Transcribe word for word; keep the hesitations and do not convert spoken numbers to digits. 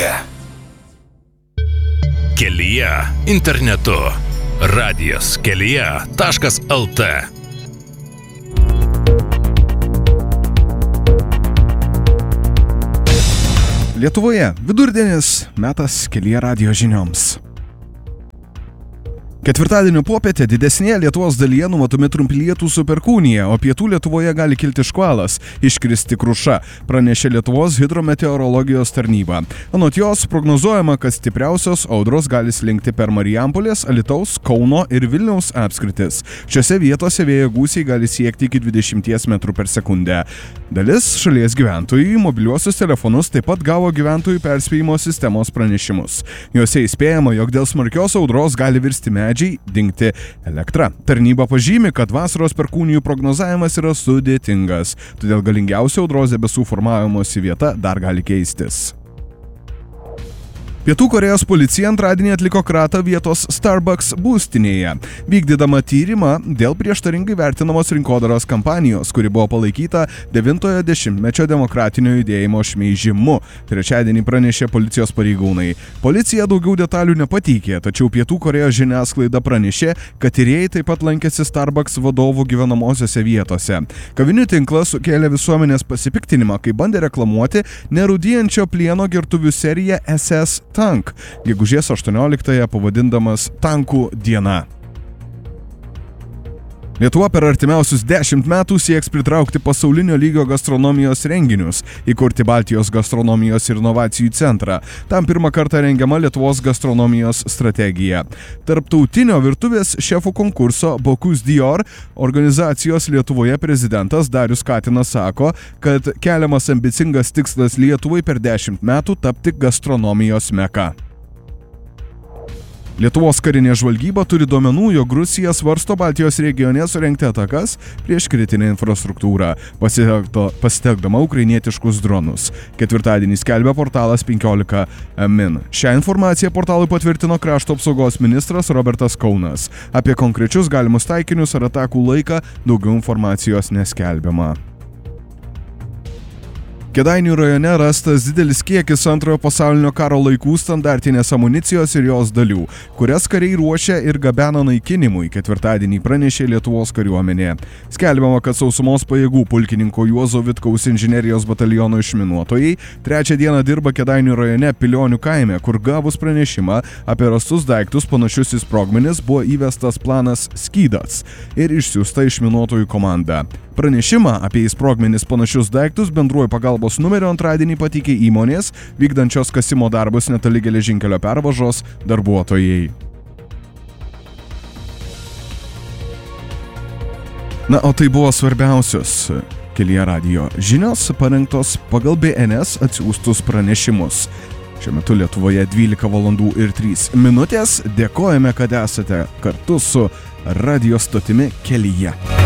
Kelyje. Kelyje internetu. Radijas kelyje taškas lt. Lietuvoje vidurdienis, metas Kelyje radijo žinioms. Ketvirtadienio popietę didesnėje Lietuvos dalyje numatomi trumpi lietūs su perkūnija, o pietų Lietuvoje gali kilti škvalas, iškristi kruša, pranešė Lietuvos hidrometeorologijos tarnyba. Anot jos prognozuojama, kad stipriausios audros gali slinkti per Marijampolės, Alytaus, Kauno ir Vilniaus apskritis. Šiose vietose vėjo gūsiai gali siekti iki dvidešimt metrų per sekundę. Dalis šalies gyventojų į mobiliuosius telefonus taip pat gavo gyventojų perspėjimo sistemos pranešimus. Juose įspėjama, jog dėl smarkios audros gali virsti medžiai, dingti elektra. Tarnyba pažymi, kad vasaros perkūnijų prognozavimas yra sudėtingas, todėl galingiausia audros debesų formavimosi vieta dar gali keistis. Pietų Korėjos policija antradienį atliko kratą vietos Starbucks būstinėje, vykdydama tyrimą dėl prieštaringai vertinamos rinkodaros kampanijos, kuri buvo palaikyta devintojo dešimtmečio demokratinio judėjimo šmeižimu. Trečiadienį pranešė policijos pareigūnai. Policija daugiau detalių nepateikė, tačiau Pietų Korėjos žiniasklaida pranešė, kad tyrėjai taip pat lankėsi Starbucks vadovų gyvenamosiose vietose. Kavinių tinklas sukėlė visuomenės pasipiktinimą, kai bandė reklamuoti nerūdijančio plieno gertuvių seriją S S Tank, gegužės aštuonioliktąją pavadindamas Tankų diena. Lietuva per artimiausius dešimt metų sieks pritraukti pasaulinio lygio gastronomijos renginius, įkurti Baltijos gastronomijos ir inovacijų centrą. Tam pirmą kartą rengiama Lietuvos gastronomijos strategija. Tarptautinio virtuvės šefų konkurso Bocuse d'Or organizacijos Lietuvoje prezidentas Darius Katinas sako, kad keliamas ambicingas tikslas Lietuvai per dešimt metų tapti gastronomijos meka. Lietuvos karinė žvalgyba turi duomenų, jog Rusija svarsto Baltijos regione surengti atakas prieš kritinę infrastruktūrą, pasitelkdama ukrainietiškus dronus. Ketvirtadienį skelbia portalas penkiolika min. Šią informaciją portalui patvirtino krašto apsaugos ministras Robertas Kaunas. Apie konkrečius galimus taikinius ar atakų laiką daugiau informacijos neskelbiama. Kėdainių rajone rastas didelis kiekis antrojo pasaulinio karo laikų standartinės amunicijos ir jos dalių, kurias kariai ruošia ir gabena naikinimui, ketvirtadienį pranešė Lietuvos kariuomenė. Skelbiama, kad sausumos pajėgų pulkininko Juozo Vitkaus inžinerijos bataliono išminuotojai trečią dieną dirba Kėdainių rajone Pilionių kaime, kur gavus pranešimą apie rastus daiktus panašius į sprogmenis buvo įvestas planas Skydas ir išsiųsta išminuotojų komanda. Pranešimą apie į sprogmenis panašius daiktus bendruoju pagalbos numeriu antradienį pateikė įmonės, vykdančios kasimo darbus netoli geležinkelio pervažos darbuotojai. Na, o tai buvo svarbiausios Kelyje radijo žinios, parengtos pagal B N S atsiųstus pranešimus. Šiuo metu Lietuvoje dvylika valandų ir trys minutės. Dėkojame, kad esate kartu su radijo stotimi Kelyje.